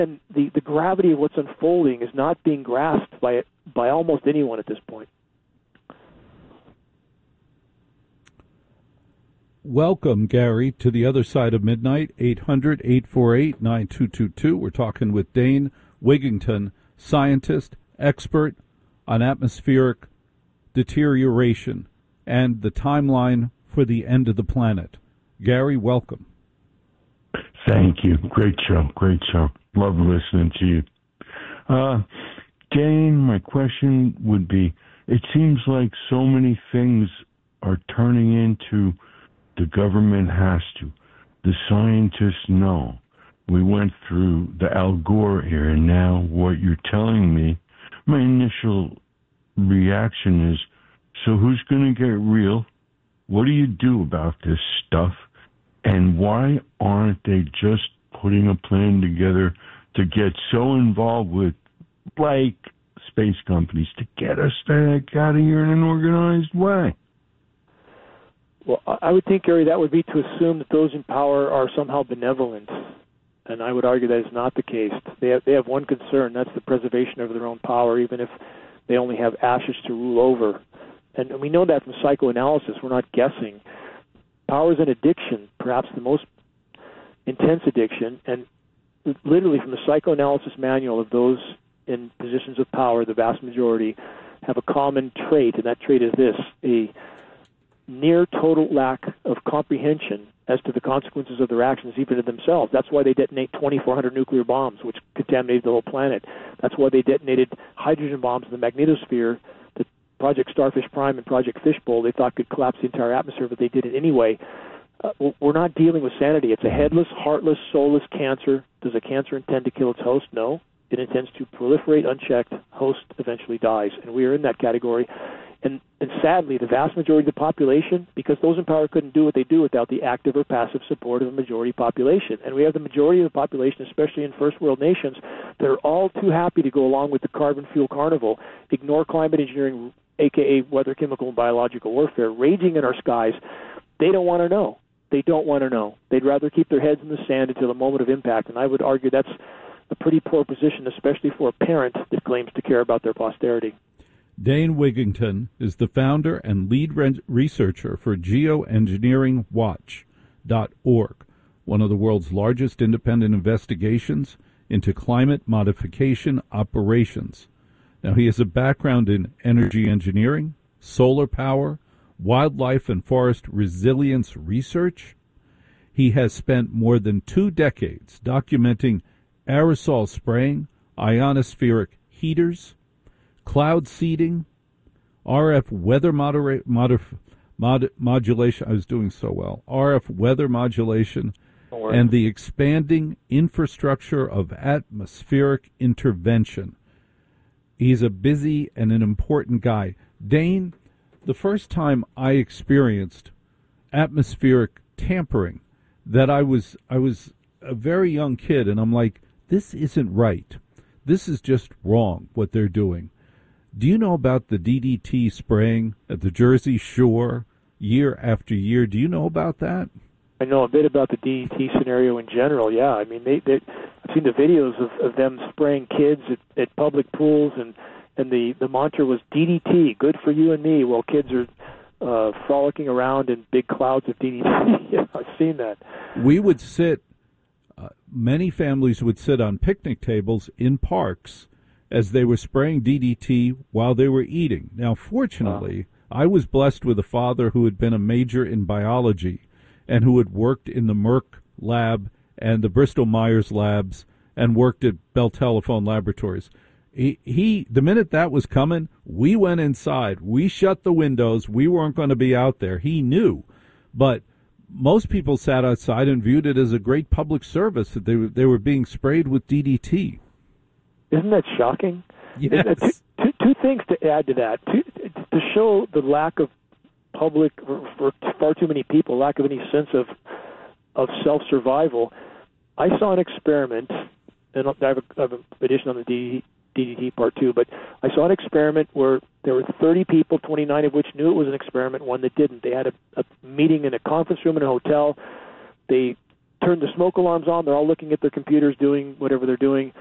And the gravity of what's unfolding is not being grasped by almost anyone at this point. Welcome, Gary, to the other side of midnight, 800-848-9222. We're talking with Dane Wigington, scientist, expert on atmospheric deterioration and the timeline for the end of the planet. Gary, welcome. Thank you. Great show. Great show. Love listening to you. Dane, my question would be, it seems like so many things are turning into the government has to. The scientists know. We went through the Al Gore era. Now what you're telling me, my initial reaction is, so who's going to get real? What do you do about this stuff? And why aren't they just putting a plan together to get so involved with, like, space companies to get us the heck out of here in an organized way? Well, I would think, Gary, that would be to assume that those in power are somehow benevolent. And I would argue that is not the case. They have one concern, that's the preservation of their own power, even if they only have ashes to rule over. And we know that from psychoanalysis. We're not guessing. Power is an addiction, perhaps the most intense addiction. And literally from the psychoanalysis manual of those in positions of power, the vast majority have a common trait, and that trait is this: a near total lack of comprehension as to the consequences of their actions, even to themselves. That's why they detonate 2,400 nuclear bombs, which contaminated the whole planet. That's why they detonated hydrogen bombs in the magnetosphere that Project Starfish Prime and Project Fishbowl they thought could collapse the entire atmosphere, but they did it anyway. We're not dealing with sanity. It's a headless, heartless, soulless cancer. Does a cancer intend to kill its host? No. It intends to proliferate unchecked. Host eventually dies. And we are in that category. And sadly, the vast majority of the population, because those in power couldn't do what they do without the active or passive support of the majority population. And we have the majority of the population, especially in first world nations, that are all too happy to go along with the carbon fuel carnival, ignore climate engineering, a.k.a. weather, chemical, and biological warfare, raging in our skies. They don't want to know. They don't want to know. They'd rather keep their heads in the sand until the moment of impact. And I would argue that's a pretty poor position, especially for a parent that claims to care about their posterity. Dane Wigington is the founder and lead researcher for geoengineeringwatch.org, one of the world's largest independent investigations into climate modification operations. Now, he has a background in energy engineering, solar power, wildlife and forest resilience research. He has spent more than 2 decades documenting aerosol spraying, ionospheric heaters, cloud seeding, RF weather modulation. I was doing so well. RF weather modulation, and the expanding infrastructure of atmospheric intervention. He's a busy and an important guy. Dane, the first time I experienced atmospheric tampering, that I was a very young kid, and I'm like, this isn't right. This is just wrong, what they're doing. Do you know about the DDT spraying at the Jersey Shore year after year? Do you know about that? I know a bit about the DDT scenario in general, yeah. I mean, I've seen the videos of them spraying kids at public pools, and the mantra was DDT, good for you and me, while kids are frolicking around in big clouds of DDT. Yeah, I've seen that. We would sit, many families would sit on picnic tables in parks as they were spraying DDT while they were eating. Now, fortunately, I was blessed with a father who had been a major in biology and who had worked in the Merck lab and the Bristol Myers labs and worked at Bell Telephone Laboratories. He the minute that was coming, we went inside. We shut the windows. We weren't going to be out there. He knew. But most people sat outside and viewed it as a great public service that they were being sprayed with DDT. Isn't that shocking? Yes. Two things to add to that. To show the lack of public, for far too many people, lack of any sense of self-survival. I saw an experiment, and I have an addition on the DDT part 2, but I saw an experiment where there were 30 people, 29 of which knew it was an experiment, one that didn't. They had a meeting in a conference room in a hotel. They turn the smoke alarms on. They're all looking at their computers, doing whatever they're doing.